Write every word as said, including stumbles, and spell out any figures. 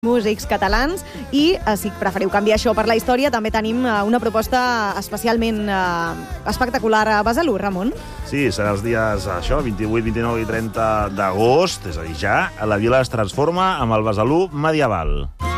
músics catalans i, eh, si preferiu canviar això per la història, també tenim eh, una proposta especialment eh, espectacular a Besalú, Ramon. Sí, serà els dies, això, vint-i-vuit, vint-i-nou i trenta d'agost, és a dir, ja, la vila es transforma amb el Besalú medieval.